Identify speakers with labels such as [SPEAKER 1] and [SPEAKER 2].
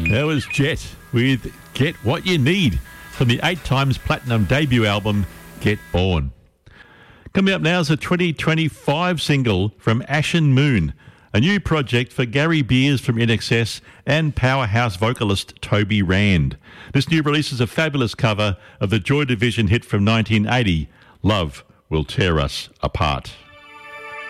[SPEAKER 1] That was Jet with Get What You Need from the 8 times platinum debut album Get Born. Coming up now is a 2025 single from Ashen Moon, a new project for Gary Beers from INXS and powerhouse vocalist Toby Rand. This new release is a fabulous cover of the Joy Division hit from 1980, Love Will Tear Us Apart.